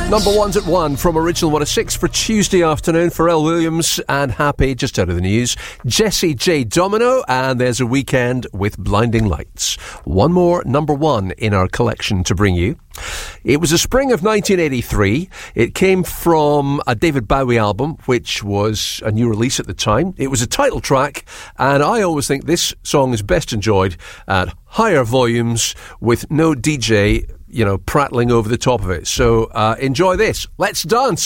Number one's at 1 from Original 106 for Tuesday afternoon. Pharrell Williams and Happy, just out of the news. Jessie J. Domino, and There's a Weekend with Blinding Lights. One more number one in our collection to bring you. It was the spring of 1983. It came from a David Bowie album, which was a new release at the time. It was a title track, and I always think this song is best enjoyed at higher volumes with no DJ, prattling over the top of it. So enjoy this. Let's dance.